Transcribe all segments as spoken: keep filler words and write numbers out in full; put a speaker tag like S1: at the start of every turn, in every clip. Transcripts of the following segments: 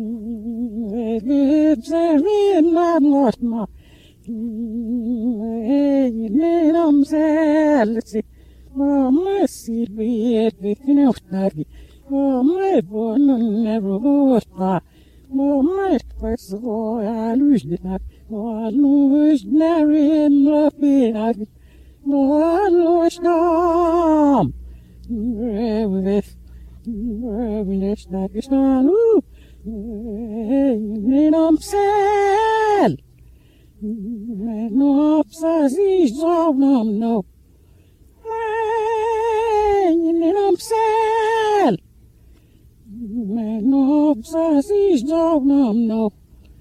S1: Lips are in my lost my themselves. Oh, mercy, be it within our study. Oh, my born never was that. Oh, my first of all, I lose that. Oh, I lose Larry and Luffy. Oh, I lost them. With this, that is not. In himself. No, says no, no, no. In himself. No, says no, no, no.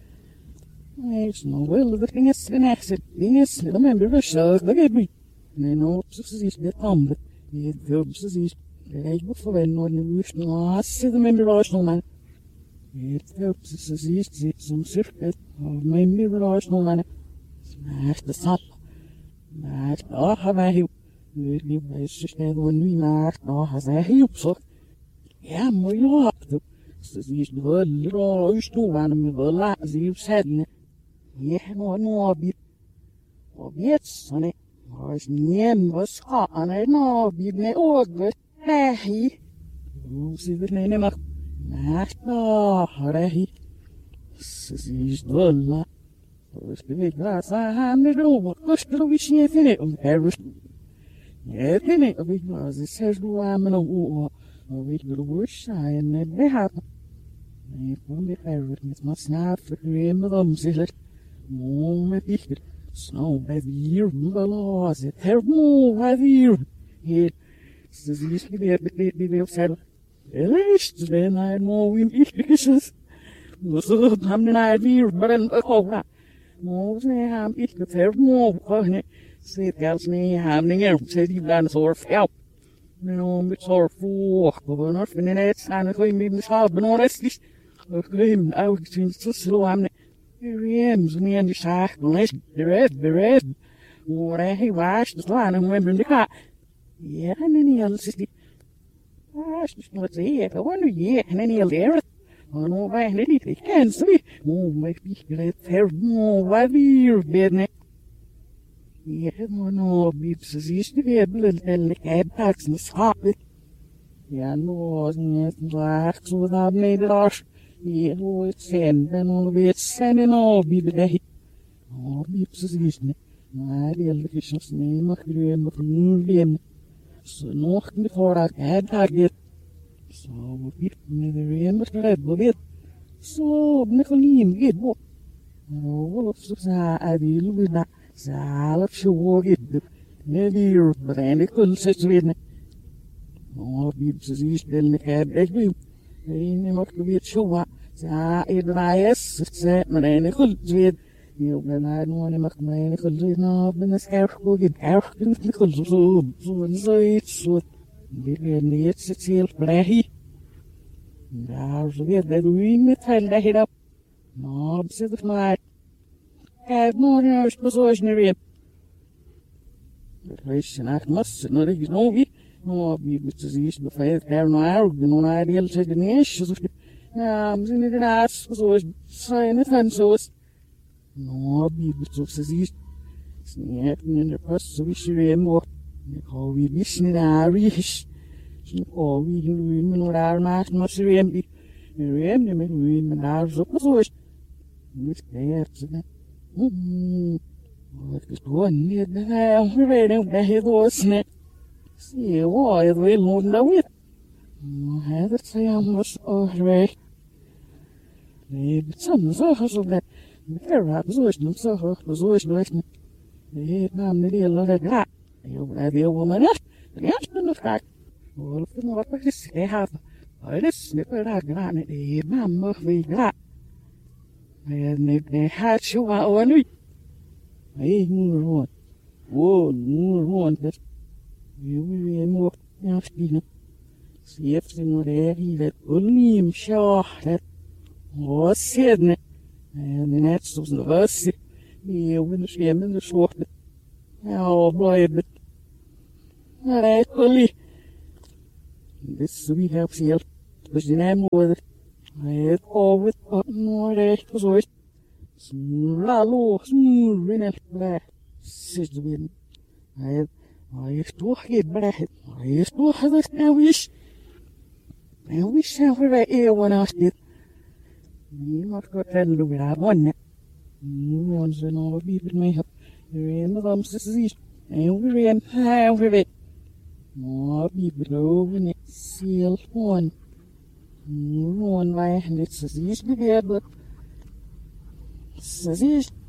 S1: It's no will the thing is an accident. Yes, the member of shows the give me. No, says the thumb. It says the before when you wish no, I see the member of no man. It helps us as easy some circuit of my mirrors no man. Smash the sun. Smash the have a heap. Really, I just had when we marked no has a heap so. Yeah, my lord. Says he's the little ish to one of me, the last you've said. Yeah, no, no, be. Or yet, sonny. Or it's name was hot, and I know be me org. Hey, you see the name of. Nasta Harahi Says Dolla was the glass I handed over, pushed the wish in it on Paris. Yet in it because it says do I'm in a war, or we will wish I and never happen. If one be favorite, it must not for cream of them, see it. More it snow by the year, the laws, it have more by the year. It says easily be a bit be said. Eleist wenn ein Mo im Ichliches. So haben den ein Wir brennen auch. Mo sie haben ich gefällt Mo keine. Sie ganz nie haben Dinge, sie die dann so help. No, mit so vor, aber noch wenn es eine so mit dem Schal benutzt ist. Ich bin auch sind so slow am. Riems mir in die Schach, nicht der Rest, der Rest. Oder he washed the line and went in the car. Yeah, and then he else is the Gosh, what's here? I wonder, yeah, and then he'll dare it. Oh, no, why, and then he can't see. Oh, my feet, let's have more, why, you're business. Yeah, no, no, beeps, as used to be a little, and the cab packs and stop it. Yeah, no, and it's black, so that made it off. Yeah, oh, it's sand, and all the way it's sending all be the day. Oh, beeps, as used to. My dear, fish of name of the room of the moon. So nog before I had target. So we me the rain was red bullet. So Nicoline get what? Oh, so I deal with that. Sal of show get the maybe but any could sit with me. Oh, beeps as east tell me had every. Rain must be a show. Sa it bias, set my any could with. You when I want to make my could read now, then a scarf go get out in the could so so it's so. Begin the it's itself blahy. There's a that we met held the head up. No, said the night. Have no nurse position in. The question I must not is no be. No, be which is east the faith there no arrogant, no ideal said in the issues. I'm in the ass was sign it and so. No, be which was east. Snapping in the purse of wish you more. Call we wish in our wish. Oh, we women or our mass must remember. Remember me, women are so position. Which cares? Hm. What is one near the hell? Reading the head was net. See, why will not know it? I had it say I must already. Maybe some sort of that. There are positions so position. The man, the deal of that. You have your woman, the husband of that. All of them what they have. I just snipper that granite, the mamma we got. And if they had you out on me, I knew one. Whoa, no one that you will more nasty. See if they know there, he let only him show that was said. And the next was the verse. He went to swim in the short. Oh, boy, but I fully. This we have here. Was the name with it. Het over het noord was ooit. Lalo, smooth, en black. Zes de wind. Hij is toch geen black. Hij is toch dat I wish. I wish I were a eeuwen als dit. Je mag goed en doen we one. You want to know what people may have. You're in the lumps, this is easy. And we're in half of it. More people over it. Seal one. You want my hand, it's as easy to get, but it's as easy.